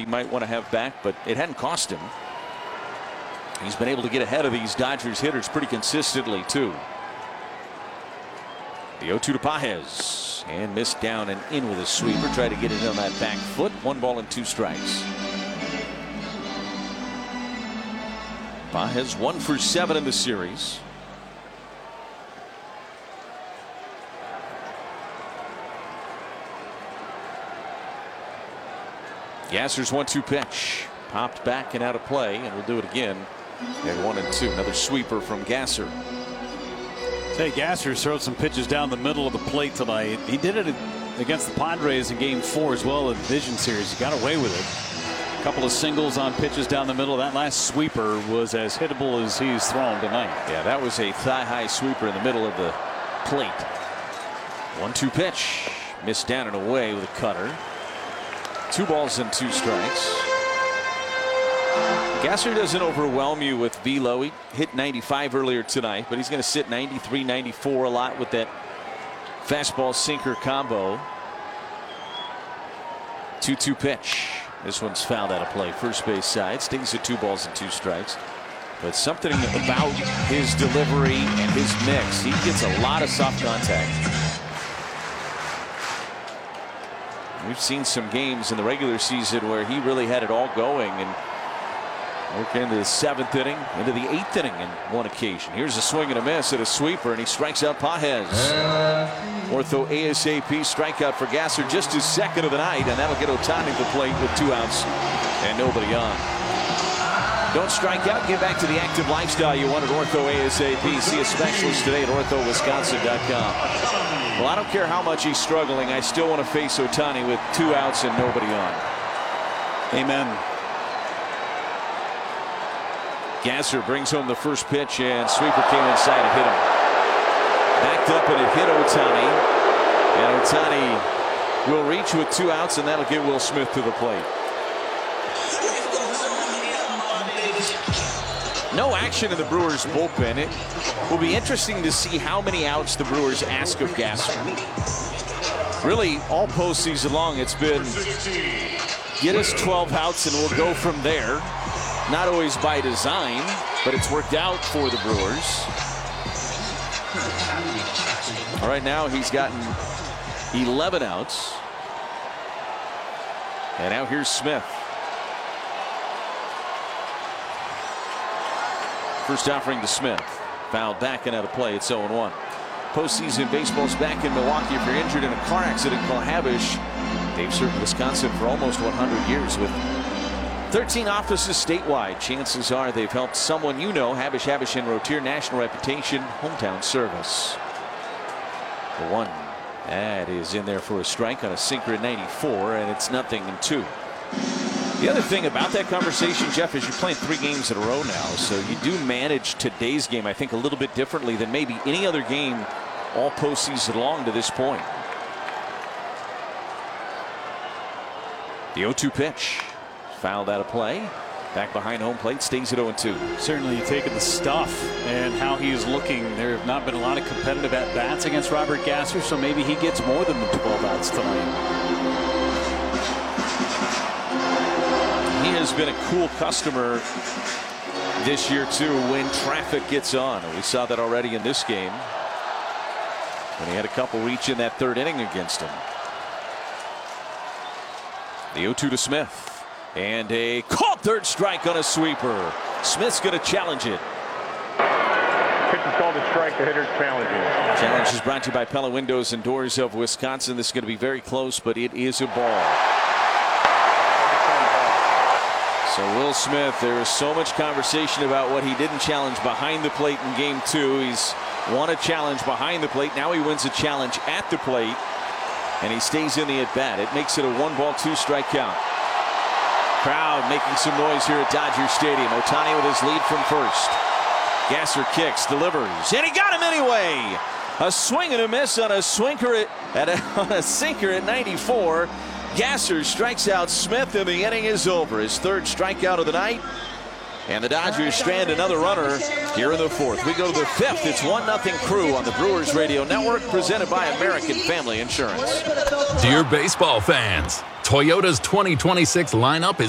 he might want to have back, but it hadn't cost him. He's been able to get ahead of these Dodgers hitters pretty consistently, too. The 0-2 to Pages, and missed down and in with a sweeper. Tried to get it on that back foot. 1 ball and 2 strikes. Pages 1 for 7 in the series. Gasser's 1-2 pitch. Popped back and out of play, and we'll do it again at 1-2. Another sweeper from Gasser. Say, Gasser thrown some pitches down the middle of the plate tonight. He did it against the Padres in Game 4 as well in the Division Series. He got away with it. A couple of singles on pitches down the middle. That last sweeper was as hittable as he's thrown tonight. Yeah, that was a thigh-high sweeper in the middle of the plate. 1-2 pitch. Missed down and away with a cutter. 2 balls and 2 strikes. Gasser doesn't overwhelm you with velo. He hit 95 earlier tonight, but he's going to sit 93, 94 a lot with that fastball sinker combo. 2-2 pitch. This one's fouled out of play. First base side. Stings at 2 balls and 2 strikes. But something about his delivery and his mix. He gets a lot of soft contact. We've seen some games in the regular season where he really had it all going and worked into the 7th inning, into the 8th inning in one occasion. Here's a swing and a miss at a sweeper, and he strikes out Pages. Ortho ASAP strikeout for Gasser, just his 2nd of the night, and that'll get Ohtani to the plate with 2 outs and nobody on. Don't strike out. Get back to the active lifestyle you want at Ortho ASAP. See a specialist today at orthowisconsin.com. Well, I don't care how much he's struggling. I still want to face Ohtani with 2 outs and nobody on. Amen. Gasser brings home the first pitch, and sweeper came inside and hit him. Backed up, and it hit Ohtani. And Ohtani will reach with 2 outs, and that'll get Will Smith to the plate. No action in the Brewers bullpen. It will be interesting to see how many outs the Brewers ask of Gasser. Really, all postseason long, it's been get us 12 outs and we'll go from there. Not always by design, but it's worked out for the Brewers. All right, now he's gotten 11 outs. And now here's Smith. First offering to Smith. Fouled back and out of play. It's 0-1. Postseason baseball's back in Milwaukee. If you're injured in a car accident, call Habish. They've served Wisconsin for almost 100 years with 13 offices statewide. Chances are they've helped someone you know. Habish and Rotier, national reputation, hometown service. The 1. That is in there for a strike on a sinker at 94, and it's 0-2. The other thing about that conversation, Jeff, is you're playing 3 games in a row now, so you do manage today's game, I think, a little bit differently than maybe any other game all postseason long to this point. The 0-2 pitch. Fouled out of play. Back behind home plate, stays at 0-2. Certainly taking the stuff and how he's looking. There have not been a lot of competitive at-bats against Robert Gasser, so maybe he gets more than the 12 outs tonight. He has been a cool customer this year, too, when traffic gets on. And we saw that already in this game when he had a couple reach in that 3rd inning against him. The 0-2 to Smith. And a called 3rd strike on a sweeper. Smith's going to challenge it. Pitch is called a strike. The hitter's challenging. Challenge is brought to you by Pella Windows and Doors of Wisconsin. This is going to be very close, but it is a ball. So Will Smith, there is so much conversation about what he didn't challenge behind the plate in Game 2. He's won a challenge behind the plate. Now he wins a challenge at the plate, and he stays in the at-bat. It makes it a 1-ball, 2-strike count. Crowd making some noise here at Dodger Stadium. Ohtani with his lead from first. Gasser kicks, delivers, and he got him anyway. A swing and a miss on a sinker at 94. Gasser strikes out Smith, and the inning is over. His 3rd strikeout of the night. And the Dodgers strand another runner here in the 4th. We go to the 5th. It's 1-0 Crew on the Brewers Radio Network, presented by American Family Insurance. Dear baseball fans, Toyota's 2026 lineup is